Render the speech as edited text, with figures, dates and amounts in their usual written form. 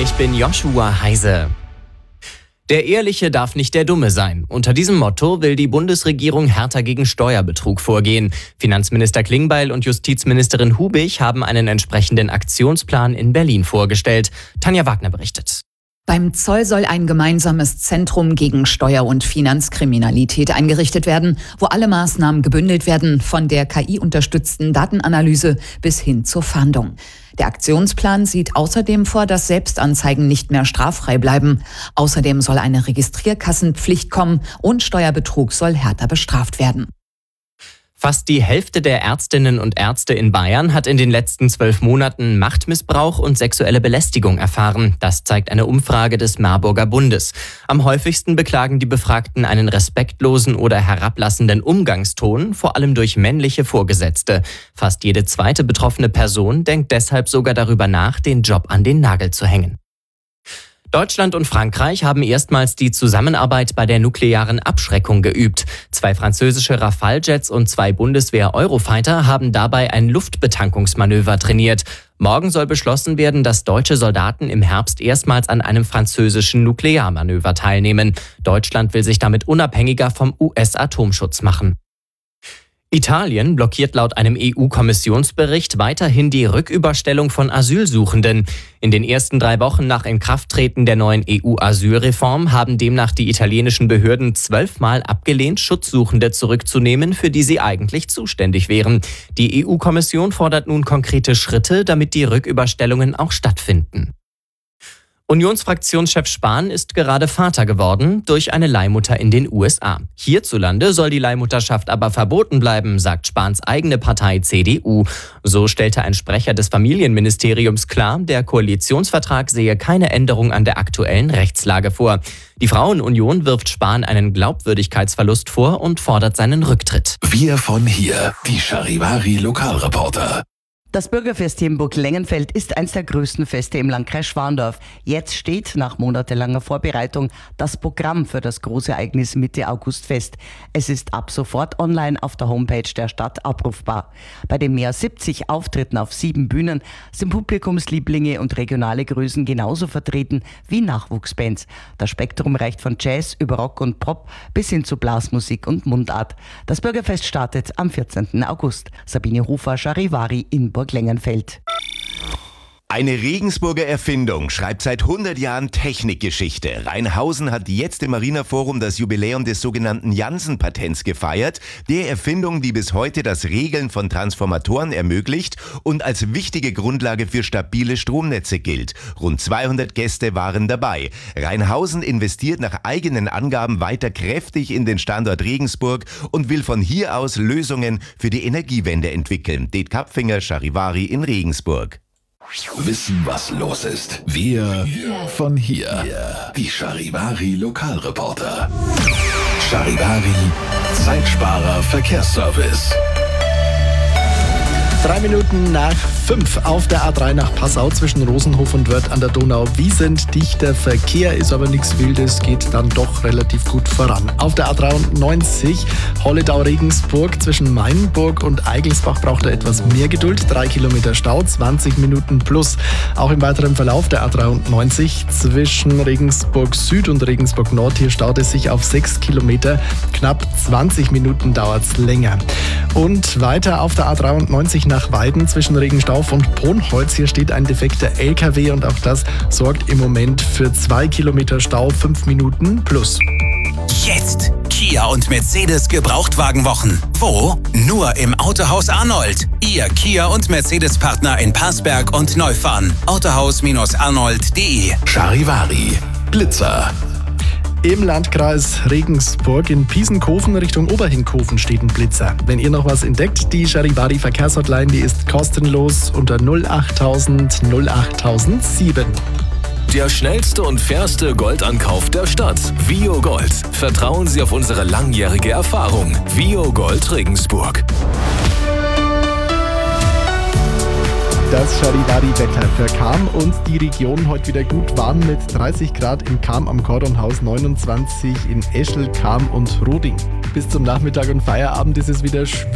ich bin Joshua Heise. Der Ehrliche darf nicht der Dumme sein. Unter diesem Motto will die Bundesregierung härter gegen Steuerbetrug vorgehen. Finanzminister Klingbeil und Justizministerin Hubig haben einen entsprechenden Aktionsplan in Berlin vorgestellt. Tanja Wagner berichtet. Beim Zoll soll ein gemeinsames Zentrum gegen Steuer- und Finanzkriminalität eingerichtet werden, wo alle Maßnahmen gebündelt werden, von der KI-unterstützten Datenanalyse bis hin zur Fahndung. Der Aktionsplan sieht außerdem vor, dass Selbstanzeigen nicht mehr straffrei bleiben. Außerdem soll eine Registrierkassenpflicht kommen und Steuerbetrug soll härter bestraft werden. Fast die Hälfte der Ärztinnen und Ärzte in Bayern hat in den letzten 12 Monaten Machtmissbrauch und sexuelle Belästigung erfahren. Das zeigt eine Umfrage des Marburger Bundes. Am häufigsten beklagen die Befragten einen respektlosen oder herablassenden Umgangston, vor allem durch männliche Vorgesetzte. Fast jede zweite betroffene Person denkt deshalb sogar darüber nach, den Job an den Nagel zu hängen. Deutschland und Frankreich haben erstmals die Zusammenarbeit bei der nuklearen Abschreckung geübt. 2 französische Rafale-Jets und 2 Bundeswehr-Eurofighter haben dabei ein Luftbetankungsmanöver trainiert. Morgen soll beschlossen werden, dass deutsche Soldaten im Herbst erstmals an einem französischen Nuklearmanöver teilnehmen. Deutschland will sich damit unabhängiger vom US-Atomschutz machen. Italien blockiert laut einem EU-Kommissionsbericht weiterhin die Rücküberstellung von Asylsuchenden. In den ersten 3 Wochen nach Inkrafttreten der neuen EU-Asylreform haben demnach die italienischen Behörden 12-mal abgelehnt, Schutzsuchende zurückzunehmen, für die sie eigentlich zuständig wären. Die EU-Kommission fordert nun konkrete Schritte, damit die Rücküberstellungen auch stattfinden. Unionsfraktionschef Spahn ist gerade Vater geworden durch eine Leihmutter in den USA. Hierzulande soll die Leihmutterschaft aber verboten bleiben, sagt Spahns eigene Partei CDU. So stellte ein Sprecher des Familienministeriums klar, der Koalitionsvertrag sehe keine Änderung an der aktuellen Rechtslage vor. Die Frauenunion wirft Spahn einen Glaubwürdigkeitsverlust vor und fordert seinen Rücktritt. Wir von hier, die Charivari Lokalreporter. Das Bürgerfest hier in Burglengenfeld ist eines der größten Feste im Landkreis Schwandorf. Jetzt steht nach monatelanger Vorbereitung das Programm für das große Ereignis Mitte August fest. Es ist ab sofort online auf der Homepage der Stadt abrufbar. Bei den mehr als 70 Auftritten auf 7 Bühnen sind Publikumslieblinge und regionale Größen genauso vertreten wie Nachwuchsbands. Das Spektrum reicht von Jazz über Rock und Pop bis hin zu Blasmusik und Mundart. Das Bürgerfest startet am 14. August. Sabine Hofer, Charivari in Burglengenfeld. Eine Regensburger Erfindung schreibt seit 100 Jahren Technikgeschichte. Rheinhausen hat jetzt im Marinerforum das Jubiläum des sogenannten Janssen-Patents gefeiert, der Erfindung, die bis heute das Regeln von Transformatoren ermöglicht und als wichtige Grundlage für stabile Stromnetze gilt. Rund 200 Gäste waren dabei. Rheinhausen investiert nach eigenen Angaben weiter kräftig in den Standort Regensburg und will von hier aus Lösungen für die Energiewende entwickeln. Det Kapfinger, Charivari in Regensburg. Wissen, was los ist. Wir von hier. Die Charivari Lokalreporter. Charivari Zeitsparer Verkehrsservice. 3 Minuten nach 5 auf der A3 nach Passau zwischen Rosenhof und Wörth an der Donau. Wiesent dichter Verkehr, ist aber nichts Wildes, geht dann doch relativ gut voran. Auf der A93 Holledau-Regensburg zwischen Mainburg und Eigelsbach braucht er etwas mehr Geduld. 3 Kilometer Stau, 20 Minuten plus. Auch im weiteren Verlauf der A93 zwischen Regensburg Süd und Regensburg Nord, hier staut es sich auf 6 Kilometer. Knapp 20 Minuten dauert es länger. Und weiter auf der A93 nach Weiden zwischen Regenstauf und Ponholz. Hier steht ein defekter LKW und auch das sorgt im Moment für 2 Kilometer Stau, 5 Minuten plus. Jetzt Kia und Mercedes Gebrauchtwagenwochen. Wo? Nur im Autohaus Arnold. Ihr Kia und Mercedes Partner in Parsberg und Neufahren. Autohaus-arnold.de. Charivari Blitzer. Im Landkreis Regensburg in Piesenkofen Richtung Oberhinkhofen steht ein Blitzer. Wenn ihr noch was entdeckt, die Charivari Verkehrshotline, die ist kostenlos unter 08000 08007. Der schnellste und fairste Goldankauf der Stadt. Vio Gold. Vertrauen Sie auf unsere langjährige Erfahrung. Vio Gold Regensburg. Das Charivari-Wetter für Cham und die Region heute wieder gut warm mit 30 Grad in Cham am Kordonhaus, 29 in Eschel, Cham und Roding. Bis zum Nachmittag und Feierabend ist es wieder schwül.